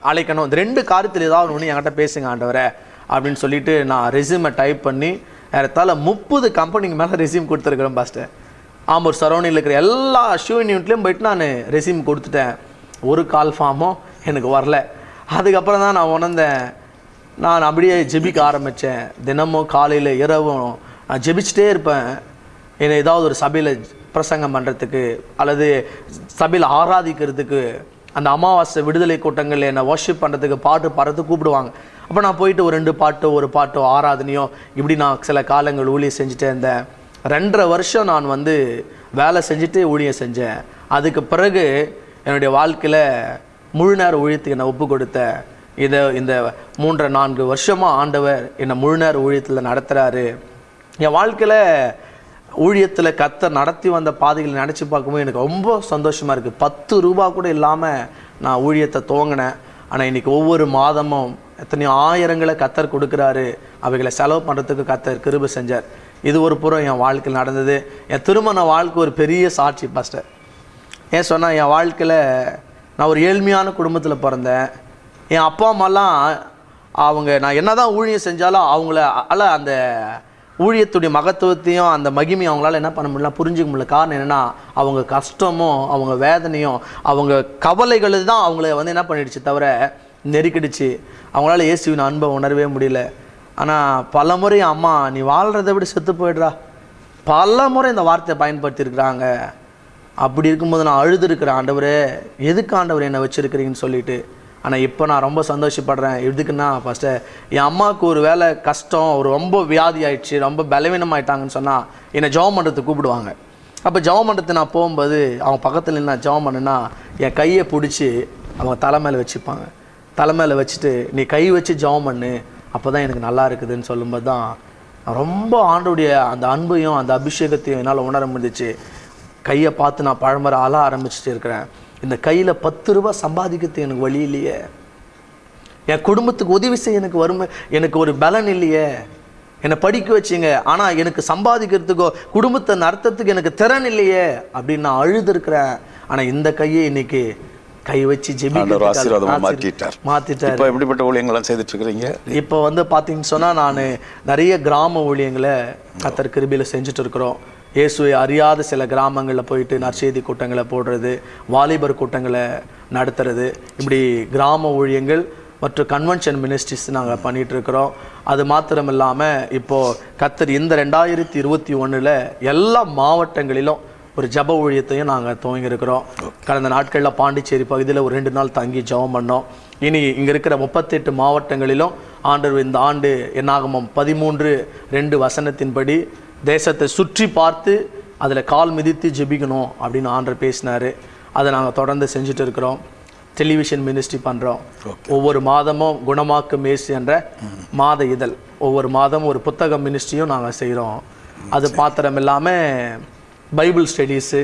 அழைக்கணும், இந்த 2 காரியத்தில் ஏதாவது ஒன்று என்கிட்ட பேசுங்க ஆண்டவரே அப்படின்னு சொல்லிட்டு நான் ரெஸ்யூமை டைப் பண்ணி ஏறத்தாழ 30 கம்பெனிக்கு மேலே ரெஸ்யூம் கொடுத்துருக்குறேன் பாஸ்டர். ஆம்பூர் சரௌண்டிங்கில் இருக்கிற எல்லா ஷூவிங் யூனிட்லேயும் போயிட்டு நான் ரெஸ்யூம் கொடுத்துட்டேன். ஒரு கால் ஃபார்மும் எனக்கு வரல. அதுக்கப்புறம் தான் நான் உணர்ந்தேன், நான் அப்படியே ஜெபிக்க ஆரம்பித்தேன். தினமும் காலையில் இரவும் நான் ஜெபிச்சுட்டே இருப்பேன். என்னை ஏதாவது ஒரு சபையில் பிரசங்கம் பண்ணுறதுக்கு அல்லது சபையில் ஆராதிக்கிறதுக்கு, அந்த அமாவாசை விடுதலை கூட்டங்கள் என்னை வர்ஷிப் பண்ணுறதுக்கு பாட்டு பாடுறதுக்கு கூப்பிடுவாங்க. அப்போ நான் போயிட்டு ஒரு 2 பாட்டோ ஒரு பாட்டோ ஆராதனையோ இப்படி நான் சில காலங்கள் ஊழியம் செஞ்சுட்டே இருந்தேன். 2.5 வருஷம் நான் வந்து வேலை செஞ்சுட்டு ஊழியம் செஞ்சேன். அதுக்கு பிறகு என்னுடைய வாழ்க்கையில் முழு நேர ஊழியத்துக்கு என்னை ஒப்பு கொடுத்தேன். இந்த 3-4 வருஷமாக ஆண்டவர் என்னை முழு நேர ஊழியத்தில் நடத்துகிறாரு. என் வாழ்க்கையில் ஊழியத்தில் கர்த்தர் நடத்தி வந்த பாதைகளை நினச்சி பார்க்கும்போது எனக்கு ரொம்ப சந்தோஷமாக இருக்குது. 10 ரூபா கூட இல்லாமல் நான் ஊழியத்தை துவங்கினேன். ஆனால் இன்றைக்கி ஒவ்வொரு மாதமும் எத்தனையோ ஆயிரங்களை கர்த்தர் கொடுக்குறாரு. அவைகளை செலவு பண்ணுறதுக்கு கர்த்தர் கிருபை செஞ்சார். இது ஒரு புறம் என் வாழ்க்கையில் நடந்தது. என் திருமண வாழ்க்கை ஒரு பெரிய சாட்சி பாஸ்டர். ஏன் சொன்னால், என் வாழ்க்கையில் நான் ஒரு ஏழ்மையான குடும்பத்தில் பிறந்தேன். என் அப்பா அம்மாலாம் அவங்க நான் என்ன தான் ஊழியம் செஞ்சாலும் அவங்கள அந்த ஊழியத்துடைய மகத்துவத்தையும் அந்த மகிமையும் அவங்களால என்ன பண்ண முடியல, புரிஞ்சிக்க முடியல. காரணம் என்னென்னா, அவங்க கஷ்டமும் அவங்க வேதனையும் அவங்க கவலைகள் தான் அவங்கள வந்து என்ன பண்ணிடுச்சு தவிர நெருக்கிடுச்சு. அவங்களால இயேசுவின் அன்பை உணரவே முடியல. ஆனால் பல முறை அம்மா நீ வாழ்கிறத விட செத்து போயிடுறா, பல முறை இந்த வார்த்தையை பயன்படுத்தியிருக்கிறாங்க. அப்படி இருக்கும்போது நான் அழுதுருக்கிறேன், ஆண்டவரே எதுக்கு ஆண்டவர் என்னை வச்சுருக்கிறீங்கன்னு சொல்லிட்டு. ஆனால் இப்போ நான் ரொம்ப சந்தோஷப்படுறேன். எதுக்குன்னா, ஃபஸ்ட்டு என் அம்மாவுக்கு ஒரு வேலை கஷ்டம், ஒரு ரொம்ப வியாதி ஆயிடுச்சு, ரொம்ப பலவீனமாயிட்டாங்கன்னு சொன்னால் என்னை ஜெபம் பண்ணுறதுக்கு கூப்பிடுவாங்க. அப்போ ஜெபம் பண்ணுறது நான் போகும்போது அவங்க பக்கத்தில் நான் ஜெபம் பண்ணுன்னா என் கையை பிடிச்சி அவங்க தலைமையில் வச்சுப்பாங்க. தலைமையில் வச்சுட்டு நீ கை வச்சு ஜெபம் பண்ணு, அப்போ தான் எனக்கு நல்லா இருக்குதுன்னு சொல்லும்போது தான் ரொம்ப ஆண்டோடைய அந்த அன்பையும் அந்த அபிஷேகத்தையும் என்னால் உணர முடிஞ்சிச்சு. கையை பார்த்து நான் பழமுறை அழ ஆரம்பிச்சுட்டு இருக்கிறேன். இந்த கையில் 10 ரூபா சம்பாதிக்கிறது எனக்கு வழி இல்லையே, என் குடும்பத்துக்கு உதவி செய்ய எனக்கு வறுமை, எனக்கு ஒரு பலன் இல்லையே. என்னை படிக்க வச்சிங்க, ஆனால் எனக்கு சம்பாதிக்கிறதுக்கோ குடும்பத்தை நடத்துறதுக்கு எனக்கு திறன் இல்லையே அப்படின்னு நான் அழுதுருக்கிறேன். ஆனால் இந்த கையை இன்னைக்கு கை வச்சு மாற்றிட்டார். இப்போ எப்படிப்பட்ட ஊழியங்கள்லாம் செய்துட்டு இருக்கிறீங்க? இப்போ வந்து பார்த்தீங்கன்னு சொன்னால், நான் நிறைய கிராம ஊழியங்களை கர்த்தர் கிருபையில் செஞ்சுட்டு இருக்கிறோம். இயேசுவை அறியாத சில கிராமங்களில் போயிட்டு நற்செய்தி கூட்டங்களை போடுறது, வாலிபர் கூட்டங்களை நடத்துறது, இப்படி கிராம ஊழியங்கள் மற்றும் கன்வென்ஷன் மினிஸ்ட்ரிஸ் நாங்கள் பண்ணிகிட்ருக்கிறோம். அது மாத்திரம் இல்லாமல் இப்போது கர்த்தர் இந்த 2021 எல்லா மாவட்டங்களிலும் ஒரு ஜப ஊழியத்தையும் நாங்கள் துவங்கியிருக்கிறோம். கடந்த நாட்களில் பாண்டிச்சேரி பகுதியில் ஒரு 2 நாள் தங்கி ஜெபம் பண்ணோம். இனி இங்கே இருக்கிற 38 மாவட்டங்களிலும் ஆண்டவர் இந்த ஆண்டு என்னாகமம் 13:2 வசனத்தின்படி தேசத்தை சுற்றி பார்த்து அதில் கால் மிதித்து ஜெபிக்கணும் அப்படின்னு ஆண்டவர் பேசினார். அதை நாங்கள் தொடர்ந்து செஞ்சுட்டு இருக்கிறோம். டெலிவிஷன் மினிஸ்ட்ரி பண்ணுறோம். ஒவ்வொரு மாதமும் குணமாக்கும் மேசி என்ற மாத இதழ், ஒவ்வொரு மாதமும் ஒரு புத்தக மினிஸ்ட்ரியும் நாங்கள் செய்கிறோம். அது பாத்திரம் இல்லாமல் பைபிள் ஸ்டடீஸு,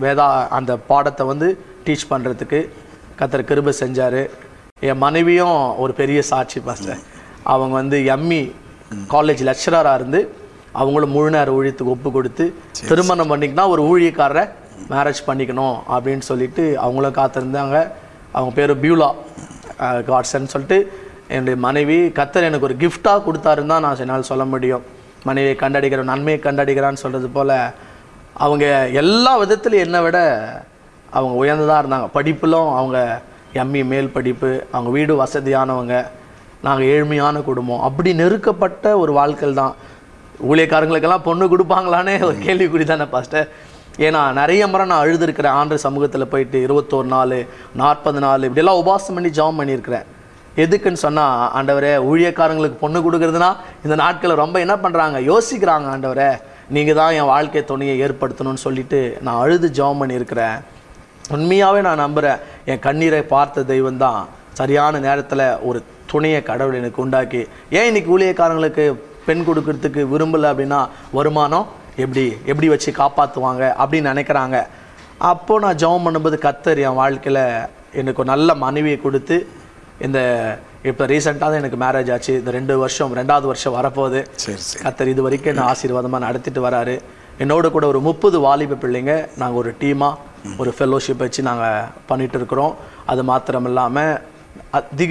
அந்த பாடத்தை வந்து டீச் பண்ணுறதுக்கு கர்த்தர் கிருபை செஞ்சார். என் மனைவியும் ஒரு பெரிய சாட்சி பாஸ்டர். அவங்க வந்து எம்இ காலேஜ் லெக்சராக இருந்து அவங்களும் முழு நேர ஊழியத்துக்கு ஒப்பு கொடுத்து திருமணம் பண்ணிக்கினா ஒரு ஊழியக்காரரை மேரேஜ் பண்ணிக்கணும் அப்படின்னு சொல்லிட்டு அவங்களும் காத்திருந்தாங்க. அவங்க பேர் பியூலா காட்ஸ்ன்னு சொல்லிட்டு என்னுடைய மனைவி. கர்த்தர் எனக்கு ஒரு கிஃப்டாக கொடுத்தாருன்னு தான் நான் என்னால் சொல்ல முடியும். மனைவியை கண்டடிக்கிற நன்மையை கண்டடிக்கிறான்னு சொல்கிறது போல் அவங்க எல்லா விதத்துலையும் என்னை விட அவங்க உயர்ந்ததாக இருந்தாங்க. படிப்பிலும் அவங்க எம்இ மேல் படிப்பு, அவங்க வீடு வசதியானவங்க, நாங்கள் ஏழ்மையான குடும்பம். அப்படி நெருக்கப்பட்ட ஒரு வாழ்க்கை தான். ஊழியக்காரங்களுக்கெல்லாம் பொண்ணு கொடுப்பாங்களானே ஒரு கேள்விக்குறி தானே பாஸ்டர். ஏன்னா நிறைய முறை நான் அழுதுருக்கிறேன். ஆண்டு சமூகத்தில் போயிட்டு 21 நாள் 40 நாள் இப்படியெல்லாம் உபாசம் பண்ணி ஜெபம் பண்ணியிருக்கிறேன். எதுக்குன்னு சொன்னால், ஆண்டவரே ஊழியக்காரங்களுக்கு பொண்ணு கொடுக்குறதுனா இந்த நாட்களில் ரொம்ப என்ன பண்ணுறாங்க, யோசிக்கிறாங்க. ஆண்டவரே நீங்கள் தான் என் வாழ்க்கை துணையை ஏற்படுத்தணும்னு சொல்லிட்டு நான் அழுது ஜெபம் பண்ணியிருக்கிறேன். உண்மையாகவே நான் நம்புகிறேன், என் கண்ணீரை பார்த்த தெய்வம் தான் சரியான நேரத்தில் ஒரு துணையை கடவுள் எனக்கு உண்டாக்கி. ஏன் இன்னைக்கு ஊழியக்காரங்களுக்கு பெண் கொடுக்கறதுக்கு விரும்பலை அப்படின்னா, வருமானம் எப்படி வச்சு காப்பாற்றுவாங்க அப்படின்னு நினைக்கிறாங்க. அப்போது நான் ஜெபம் பண்ணும்போது கர்த்தர் என் வாழ்க்கையில் எனக்கு ஒரு நல்ல மனைவியை கொடுத்து, இந்த இப்போ ரீசெண்டாக தான் எனக்கு மேரேஜ் ஆச்சு. இந்த 2வது வருஷம் வரப்போகுது. கர்த்தர் இது வரைக்கும் என்ன ஆசீர்வாதமாக நடத்திட்டு வராரு. என்னோட கூட ஒரு 30 வாலிப பிள்ளைங்க நாங்கள் ஒரு டீமாக ஒரு ஃபெல்லோஷிப் வச்சு நாங்கள் பண்ணிகிட்டு இருக்கிறோம். அது மாத்திரம் இல்லாமல் அதிக